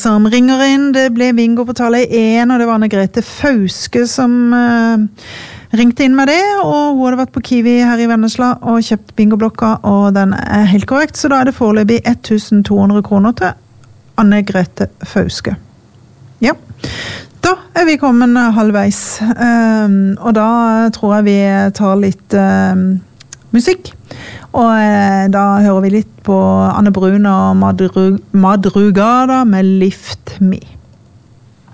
Som ringer inn, det ble bingo på tallet 1, og det var Anne-Grete Fauske som ringte inn med det, og hun hadde vært på Kiwi her i Vennesla og kjøpt bingoblokka, og den helt korrekt, så da det foreløpig 1200 kroner til Anne-Grete Fauske. Ja, da vi kommet halvveis, og da tror jeg vi tar litt musikk. Og da hører vi litt på Anne Brun og Madrugada med Lift Me.